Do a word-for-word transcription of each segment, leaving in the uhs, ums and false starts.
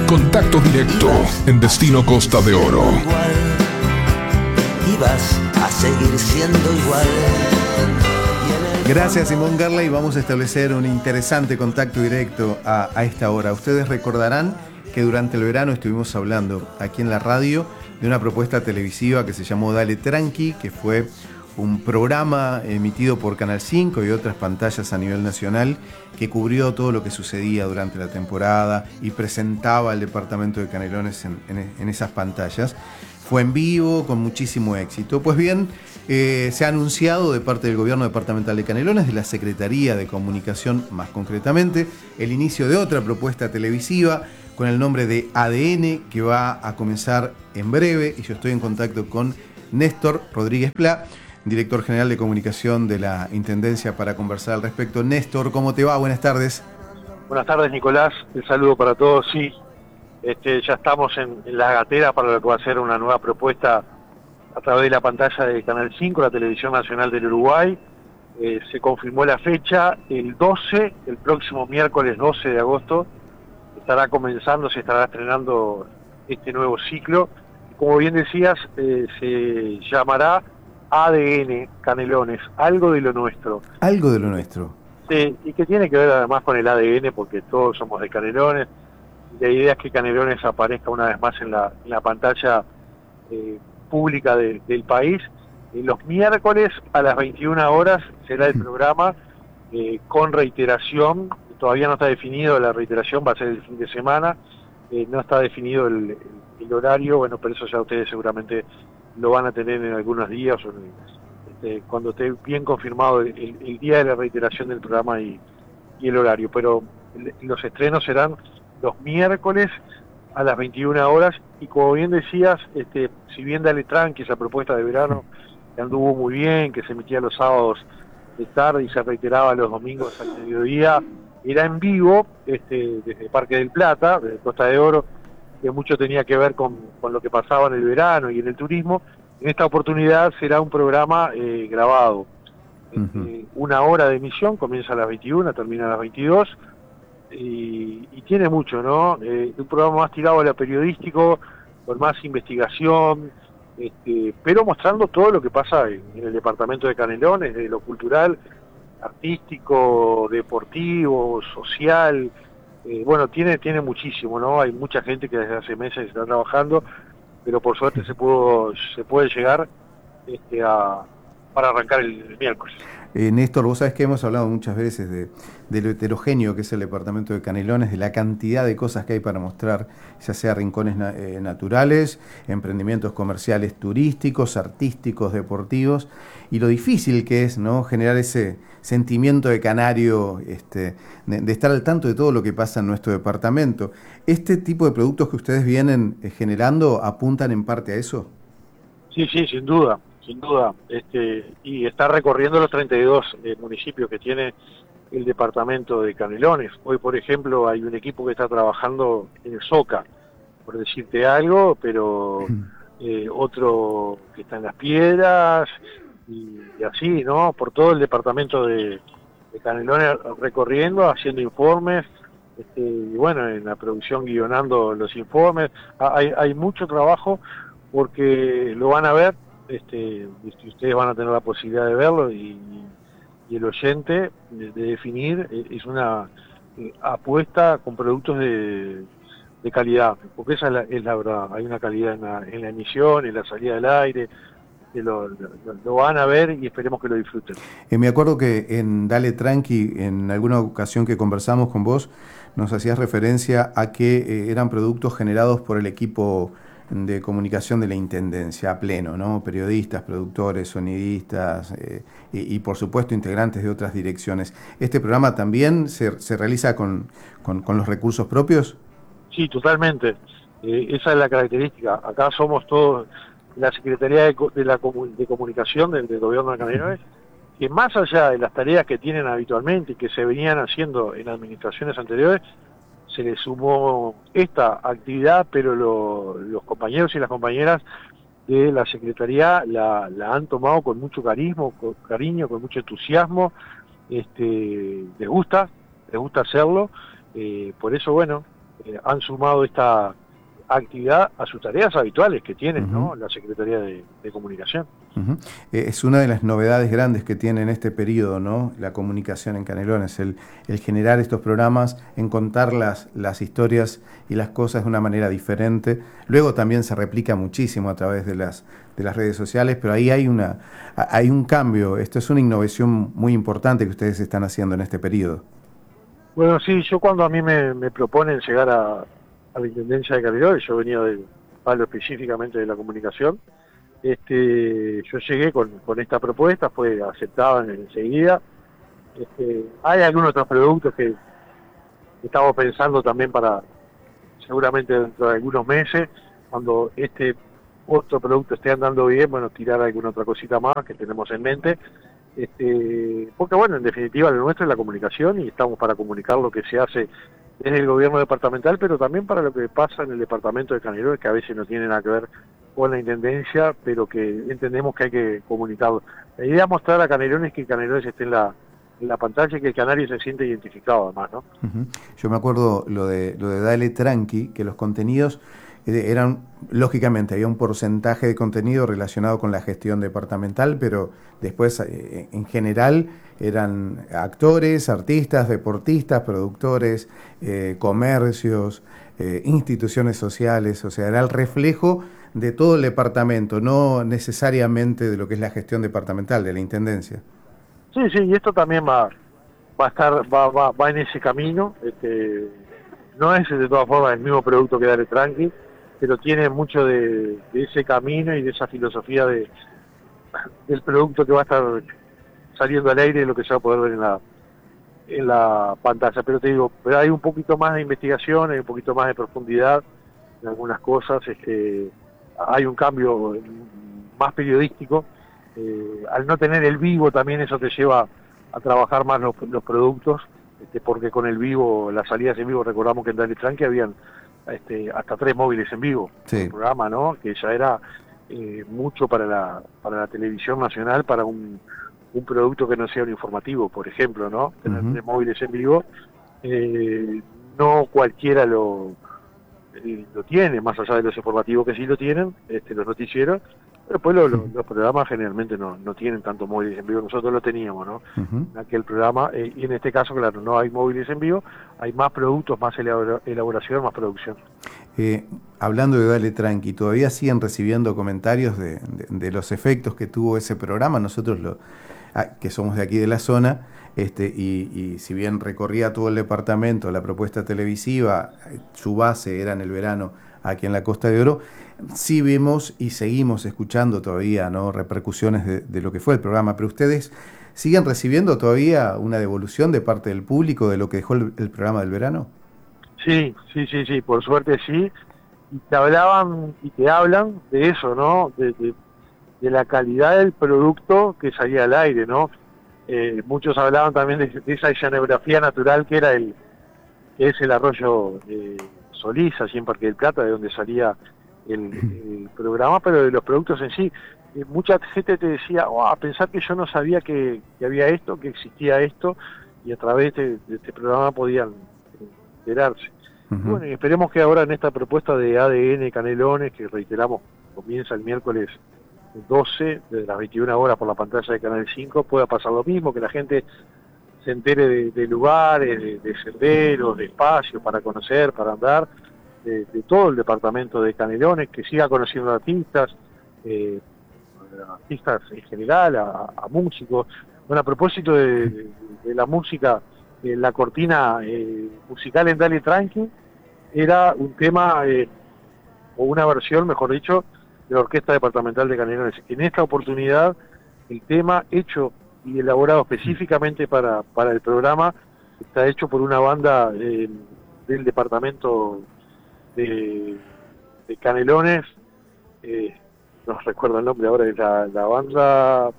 Contacto directo en Destino Costa de Oro. Y vas a seguir siendo igual. Gracias, Simón Garley. Vamos a establecer un interesante contacto directo a, a esta hora. Ustedes recordarán que durante el verano estuvimos hablando aquí en la radio de una propuesta televisiva que se llamó Dale Tranqui, que fue un programa emitido por Canal cinco y otras pantallas a nivel nacional que cubrió todo lo que sucedía durante la temporada y presentaba al departamento de Canelones en, en, en esas pantallas. Fue en vivo, con muchísimo éxito. Pues bien, eh, se ha anunciado de parte del Gobierno Departamental de Canelones, de la Secretaría de Comunicación más concretamente, el inicio de otra propuesta televisiva con el nombre de A D N, que va a comenzar en breve, y yo estoy en contacto con Néstor Rodríguez Pla, director general de comunicación de la Intendencia, para conversar al respecto. Néstor, ¿cómo te va? Buenas tardes. Buenas tardes, Nicolás. Un saludo para todos. Sí, este, ya estamos en, en la gatera para lo que va a ser una nueva propuesta a través de la pantalla de Canal cinco, la Televisión Nacional del Uruguay. Eh, se confirmó la fecha, el doce, el próximo miércoles doce de agosto, estará comenzando, se estará estrenando este nuevo ciclo. Como bien decías, eh, se llamará A D N Canelones, algo de lo nuestro. Algo de lo nuestro. Sí, y que tiene que ver además con el A D N, porque todos somos de Canelones. La idea es que Canelones aparezca una vez más en la, en la pantalla eh, pública de, del país. Eh, los miércoles a las veintiuna horas será el programa eh, con reiteración. Todavía no está definido la reiteración, va a ser el fin de semana. Eh, no está definido el, el, el horario, bueno, pero eso ya ustedes seguramente lo van a tener en algunos días, o este, cuando esté bien confirmado el, el, el día de la reiteración del programa y, y el horario. Pero el, los estrenos serán los miércoles a las veintiuna horas, y como bien decías, este, si bien Dale Tranqui, esa propuesta de verano que anduvo muy bien, que se emitía los sábados de tarde y se reiteraba los domingos al mediodía, era en vivo, este, desde Parque del Plata, desde Costa de Oro, que mucho tenía que ver con, con lo que pasaba en el verano y en el turismo. En esta oportunidad será un programa eh, grabado. Uh-huh. eh, una hora de emisión, comienza a las veintiuna, termina a las veintidós, y, y tiene mucho, ¿no? Eh, un programa más tirado a lo periodístico, con más investigación, este, pero mostrando todo lo que pasa en, en el departamento de Canelones, de lo cultural, artístico, deportivo, social. Eh, bueno, tiene tiene muchísimo, ¿no? Hay mucha gente que desde hace meses está trabajando, pero por suerte se pudo se puede llegar este, a para arrancar el, el miércoles. Eh, Néstor, vos sabés que hemos hablado muchas veces de, de lo heterogéneo que es el departamento de Canelones, de la cantidad de cosas que hay para mostrar, ya sea rincones na eh, naturales, emprendimientos comerciales, turísticos, artísticos, deportivos, y lo difícil que es, ¿no?, generar ese sentimiento de canario, este, de, de estar al tanto de todo lo que pasa en nuestro departamento. ¿Este tipo de productos que ustedes vienen eh, generando apuntan en parte a eso? Sí, sí, sin duda. Sin duda, este, y está recorriendo los treinta y dos eh, municipios que tiene el departamento de Canelones. Hoy, por ejemplo, hay un equipo que está trabajando en el Soca, por decirte algo, pero eh, otro que está en Las Piedras, y, y así, ¿no? Por todo el departamento de, de Canelones recorriendo, haciendo informes, este, y bueno, en la producción guionando los informes. Hay, hay mucho trabajo, porque lo van a ver. Este, ustedes van a tener la posibilidad de verlo, y, y el oyente de, de definir. Es una eh, apuesta con productos de, de calidad, porque esa es la, es la verdad. Hay una calidad en la, en la emisión, en la salida del aire, que lo, lo, lo van a ver, y esperemos que lo disfruten. Eh, me acuerdo que en Dale Tranqui, en alguna ocasión que conversamos con vos, nos hacías referencia a que eh, eran productos generados por el equipo de comunicación de la Intendencia a pleno, ¿no? Periodistas, productores, sonidistas eh, y, y por supuesto integrantes de otras direcciones. ¿Este programa también se, se realiza con, con, con los recursos propios? Sí, totalmente. Eh, esa es la característica. Acá somos todos la Secretaría de, de, la comu de Comunicación del, del Gobierno de Canelones, que más allá de las tareas que tienen habitualmente y que se venían haciendo en administraciones anteriores, se le sumó esta actividad, pero lo, los compañeros y las compañeras de la Secretaría la, la han tomado con mucho carisma, con cariño, con mucho entusiasmo. Este, les gusta, les gusta hacerlo, eh, por eso, bueno, eh, han sumado esta actividad a sus tareas habituales que tienen, Uh-huh. ¿no? La Secretaría de, de Comunicación. Uh-huh. Eh, es una de las novedades grandes que tiene en este periodo, ¿no? La comunicación en Canelones, el, el generar estos programas, en contar las, las historias y las cosas de una manera diferente. Luego también se replica muchísimo a través de las, de las redes sociales, pero ahí hay, una, hay un cambio. Esto es una innovación muy importante que ustedes están haciendo en este periodo. Bueno, sí, yo cuando a mí me, me proponen llegar a, a la Intendencia de Canelones, yo venía del palo específicamente de la comunicación, este, yo llegué con, con esta propuesta, fue aceptada enseguida. Este, hay algunos otros productos que estamos pensando también para, seguramente dentro de algunos meses, cuando este otro producto esté andando bien, bueno, tirar alguna otra cosita más que tenemos en mente. Este, porque bueno, en definitiva lo nuestro es la comunicación y estamos para comunicar lo que se hace desde el gobierno departamental, pero también para lo que pasa en el departamento de Canelones, que a veces no tiene nada que ver con la intendencia, pero que entendemos que hay que comunicarlo. La idea es mostrar a Canelones que Canelones esté en la, en la pantalla y que el canario se siente identificado además, ¿no? Uh-huh. Yo me acuerdo lo de, lo de Dale Tranqui, que los contenidos eran, lógicamente, había un porcentaje de contenido relacionado con la gestión departamental, pero después, eh, en general, eran actores, artistas, deportistas, productores, eh, comercios, eh, instituciones sociales, o sea, era el reflejo de todo el departamento, no necesariamente de lo que es la gestión departamental, de la intendencia. Sí, sí, y esto también va, va a estar, va, va, va en ese camino. Este, no es de todas formas el mismo producto que Dale Tranqui, pero tiene mucho de, de ese camino y de esa filosofía de del producto que va a estar saliendo al aire y lo que se va a poder ver en la en la pantalla. Pero te digo, pero hay un poquito más de investigación, hay un poquito más de profundidad en algunas cosas. Este, hay un cambio más periodístico. Eh, al no tener el vivo también eso te lleva a trabajar más los, los productos, este, porque con el vivo, las salidas en vivo, recordamos que en Dale Tranqui habían este, hasta tres móviles en vivo, sí. El programa, ¿no? Que ya era eh, mucho para la para la televisión nacional, para un, un producto que no sea un informativo, por ejemplo, ¿no? Tener uh-huh. tres móviles en vivo, eh, no cualquiera lo eh, lo tiene, más allá de los informativos que sí lo tienen, este, los noticieros. Después lo, lo, los programas generalmente no, no tienen tanto móviles en vivo, nosotros lo teníamos, ¿no? Uh-huh. En aquel programa, eh, y en este caso, claro, no hay móviles en vivo, hay más productos, más elabor elaboración, más producción. Eh, hablando de Dale Tranqui, ¿todavía siguen recibiendo comentarios de, de, de los efectos que tuvo ese programa? Nosotros, lo, ah, que somos de aquí de la zona, este, y, y si bien recorría todo el departamento, la propuesta televisiva, su base era en el verano aquí en la Costa de Oro, sí vemos y seguimos escuchando todavía, ¿no?, repercusiones de, de lo que fue el programa, pero ustedes siguen recibiendo todavía una devolución de parte del público de lo que dejó el, el programa del verano. Sí, sí, sí, sí, por suerte sí, y te hablaban y te hablan de eso, ¿no?, de, de, de la calidad del producto que salía al aire, ¿no? Eh, muchos hablaban también de, de esa escenografía natural que era el que es el arroyo eh, Solís, allí en Parque del Plata, de donde salía el, el programa, pero de los productos en sí. Eh, mucha gente te decía, oh, a pensar que yo no sabía que, que había esto, que existía esto, y a través de, de este programa podían enterarse. Uh-huh. Bueno, y esperemos que ahora en esta propuesta de A D N Canelones, que reiteramos, comienza el miércoles doce, desde las veintiuna horas por la pantalla de Canal cinco, pueda pasar lo mismo, que la gente se entere de, de lugares, de, de senderos, de espacios para conocer, para andar, de, de todo el departamento de Canelones, que siga conociendo artistas, eh, artistas en general, a, a músicos. Bueno, a propósito de, de, de la música, eh, la cortina eh, musical en Dale Tranqui era un tema, eh, o una versión, mejor dicho, de la Orquesta Departamental de Canelones. En esta oportunidad, el tema hecho y elaborado específicamente para, para el programa está hecho por una banda eh, del departamento de, de Canelones, eh, no recuerdo el nombre ahora, es la, la banda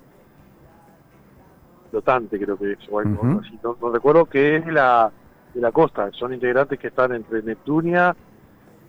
Flotante, creo que es, o algo uh-huh. así, no, no recuerdo, que es de la, de la costa, son integrantes que están entre Neptunia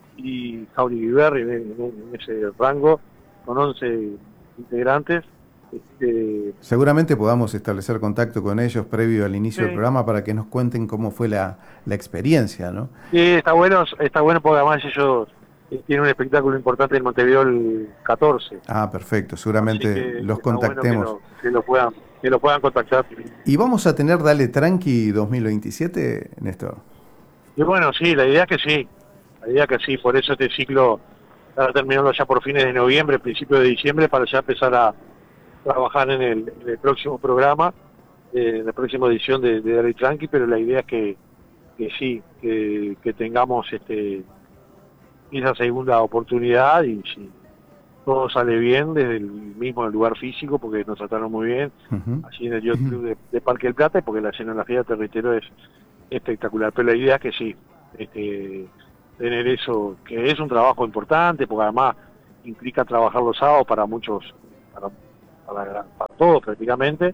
y Jauri Viverri en, en, en ese rango, con once integrantes, Este, Seguramente podamos establecer contacto con ellos previo al inicio sí. del programa para que nos cuenten cómo fue la, la experiencia, ¿no? Sí, está bueno, está bueno porque además ellos tienen un espectáculo importante en Montevideo el catorce. Ah, perfecto, seguramente los contactemos. Bueno que, lo, que, lo puedan, que lo puedan contactar. ¿Y vamos a tener Dale Tranqui dos mil veintisiete, Néstor? Y bueno, sí, la idea es que sí, la idea es que sí, por eso este ciclo está terminando ya por fines de noviembre, principios de diciembre, para ya empezar a trabajar en el, en el próximo programa, eh, en la próxima edición de, de Dale Tranqui, pero la idea es que, que sí, que, que tengamos este esa segunda oportunidad y si todo sale bien desde el mismo lugar físico, porque nos trataron muy bien, uh-huh. allí en el Yacht Club de, de Parque del Plata, porque la escenografía, te reitero, es espectacular, pero la idea es que sí, este, tener eso, que es un trabajo importante, porque además implica trabajar los sábados para muchos, para, para, para todos prácticamente,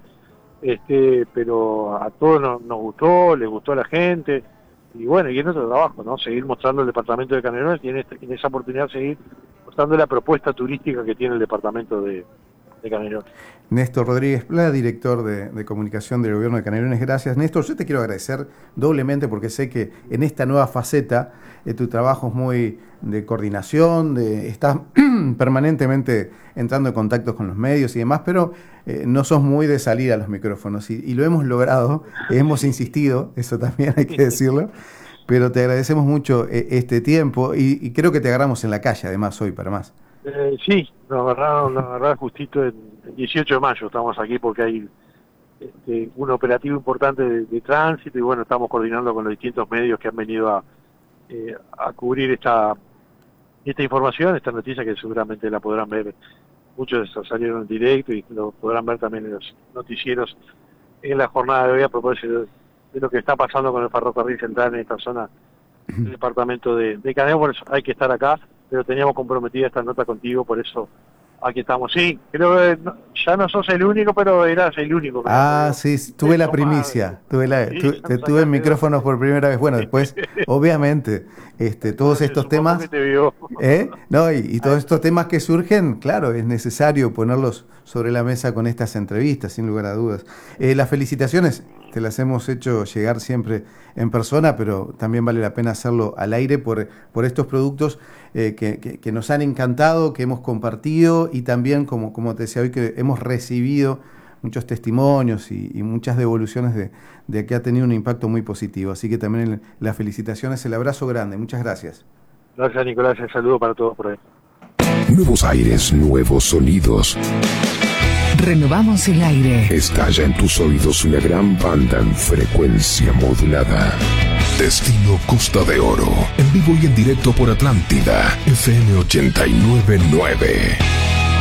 este, pero a todos nos, nos gustó, les gustó a la gente, y bueno, y es nuestro trabajo, ¿no? Seguir mostrando el departamento de Canelones y en, este, en esa oportunidad seguir mostrando la propuesta turística que tiene el departamento de, de Canelones. Néstor Rodríguez Pla, director de, de comunicación del gobierno de Canelones, gracias. Néstor, yo te quiero agradecer doblemente porque sé que en esta nueva faceta eh, tu trabajo es muy de coordinación, de estás permanentemente entrando en contactos con los medios y demás, pero eh, no sos muy de salir a los micrófonos y, y lo hemos logrado, hemos insistido, eso también hay que decirlo, pero te agradecemos mucho eh, este tiempo y, y creo que te agarramos en la calle además hoy para más. Eh, sí, nos agarraron, nos agarraron justito el dieciocho de mayo, estamos aquí porque hay este, un operativo importante de, de tránsito y bueno, estamos coordinando con los distintos medios que han venido a, eh, a cubrir esta esta información, esta noticia que seguramente la podrán ver, muchos salieron en directo y lo podrán ver también en los noticieros en la jornada de hoy a propósito de, de lo que está pasando con el ferrocarril central en esta zona del departamento de, de Canelones. Por eso hay que estar acá, pero teníamos comprometida esta nota contigo, por eso aquí estamos. Sí, creo que no, ya no sos el único, pero eras el único. Ah, sí, tuve la primicia, tuve la, sí, tu, te tuve en micrófonos por primera vez. Bueno, después, obviamente, este, todos estos temas, ¿eh? no, y, y todos estos temas que surgen, claro, es necesario ponerlos sobre la mesa con estas entrevistas, sin lugar a dudas. Eh, las felicitaciones te las hemos hecho llegar siempre en persona, pero también vale la pena hacerlo al aire por, por estos productos eh, que, que, que nos han encantado, que hemos compartido y también, como, como te decía hoy, que hemos recibido muchos testimonios y, y muchas devoluciones de, de que ha tenido un impacto muy positivo. Así que también las felicitaciones, el abrazo grande. Muchas gracias. Gracias, Nicolás. Un saludo para todos por ahí. Nuevos aires, nuevos sonidos. Renovamos el aire. Estalla en tus oídos una gran banda en frecuencia modulada. Destino Costa de Oro. En vivo y en directo por Atlántida. F M ochenta y nueve punto nueve.